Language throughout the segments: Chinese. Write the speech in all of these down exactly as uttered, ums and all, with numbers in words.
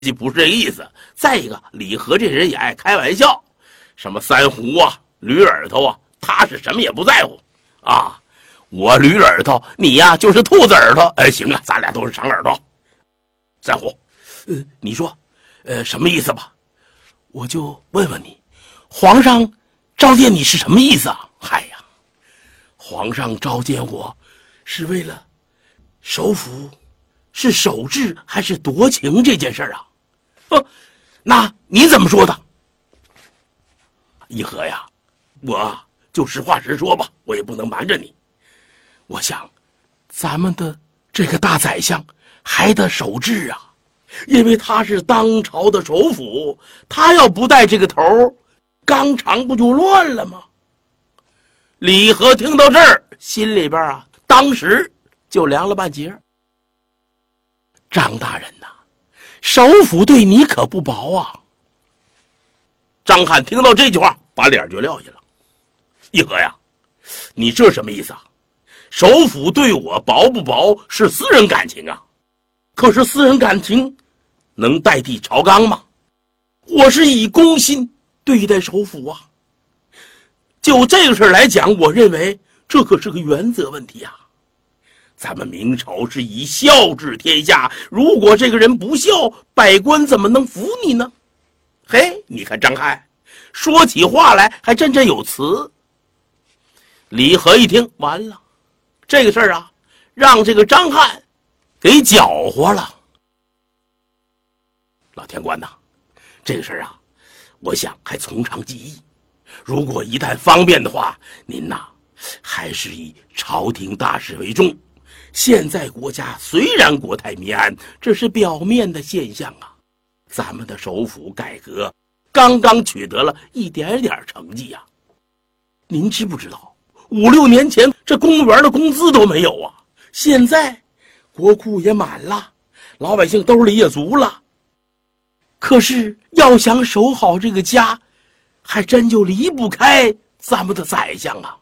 不是这个意思。再一个，李和这人也爱开玩笑，什么三胡啊、驴耳朵啊，他是什么也不在乎啊。我驴耳朵，你呀就是兔子耳朵。哎，行啊，咱俩都是长耳朵。三胡，呃，你说，呃，什么意思吧？我就问问你，皇上召见你是什么意思啊？嗨呀，皇上召见我，是为了首辅是守制还是夺情这件事啊？哦，那你怎么说的？议和呀，我就实话实说吧，我也不能瞒着你。我想，咱们的这个大宰相还得守制啊，因为他是当朝的首辅，他要不带这个头，纲常不就乱了吗？李和听到这儿，心里边啊，当时就凉了半截。张大人呐、啊，首辅对你可不薄啊。张翰听到这句话，把脸就撂下了。议和呀，你这什么意思啊？首辅对我薄不薄是私人感情啊，可是私人感情能代替朝纲吗？我是以公心对待首辅啊。就这个事来讲，我认为这可是个原则问题啊。咱们明朝是以孝治天下，如果这个人不孝，百官怎么能服你呢？嘿，你看张翰说起话来还振振有词。李和一听，完了，这个事儿啊，让这个张翰给搅和了。老天官呐，这个事儿啊，我想还从长计议。如果一旦方便的话，您呐，还是以朝廷大事为重。现在国家虽然国泰民安，这是表面的现象啊。咱们的首辅改革刚刚取得了一点点成绩啊。您知不知道，五六年前这公务员的工资都没有啊，现在国库也满了，老百姓兜里也足了。可是要想守好这个家，还真就离不开咱们的宰相啊。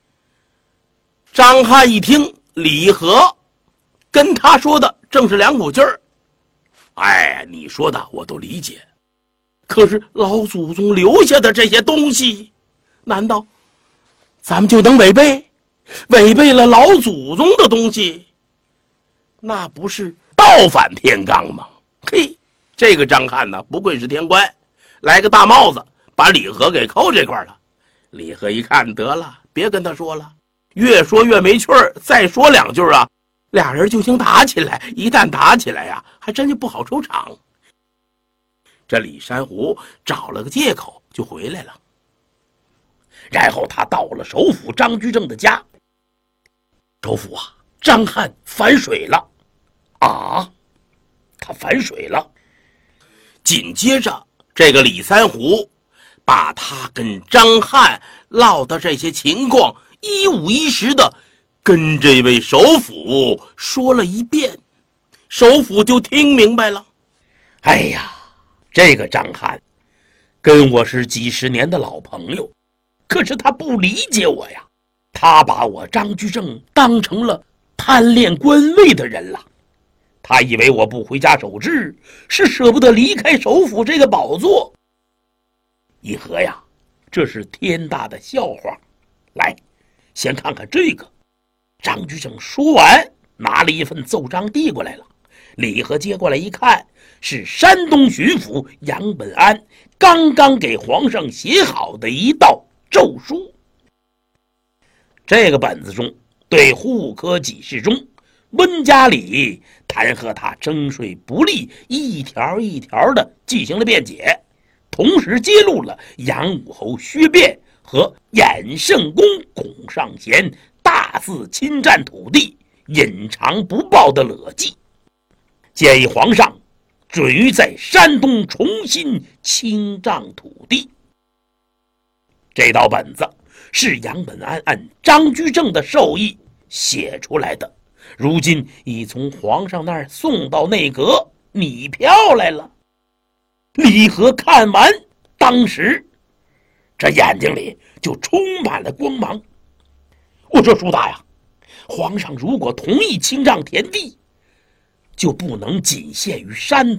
张翰一听，李和跟他说的正是两股劲儿。哎，你说的我都理解，可是老祖宗留下的这些东西，难道咱们就能违背？违背了老祖宗的东西，那不是倒反天罡吗？嘿，这个张翰呢，不愧是天官，来个大帽子，把李和给扣这块了。李和一看，得了，别跟他说了，越说越没趣儿，再说两句啊，俩人就想打起来。一旦打起来呀、啊，还真就不好收场。这李珊瑚找了个借口就回来了，然后他到了首辅张居正的家。首辅啊，张翰反水了啊，他反水了。紧接着，这个李三湖把他跟张翰唠的这些情况一五一十的跟这位首辅说了一遍，首辅就听明白了。哎呀，这个张翰跟我是几十年的老朋友，可是他不理解我呀，他把我张居正当成了贪恋官位的人了。他以为我不回家守制，是舍不得离开首辅这个宝座。议和呀，这是天大的笑话。来，先看看这个。张居正说完，拿了一份奏章递过来了。李和接过来一看，是山东巡抚杨本安刚刚给皇上写好的一道奏书。这个本子中对户科给事中温家里弹劾他征税不利一条一条的进行了辩解，同时揭露了杨武侯薛辩和衍圣公龚尚贤大肆侵占土地、隐藏不报的勒迹，建议皇上准于在山东重新清账土地。这道本子是杨本安按张居正的授意写出来的，如今已从皇上那儿送到内阁拟票来了。李和看完，当时这眼睛里就充满了光芒。我说苏大呀，皇上如果同意清账田地，就不能仅限于山东了，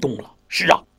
是啊，